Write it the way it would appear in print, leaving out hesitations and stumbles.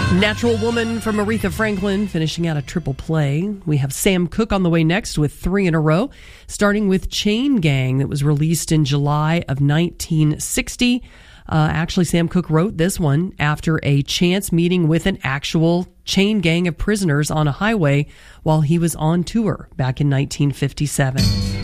Natural Woman from Aretha Franklin finishing out a triple play. We have Sam Cooke on the way next with 3 in a row, starting with Chain Gang that was released in July of 1960. Actually, Sam Cooke wrote this one after a chance meeting with an actual chain gang of prisoners on a highway while he was on tour back in 1957.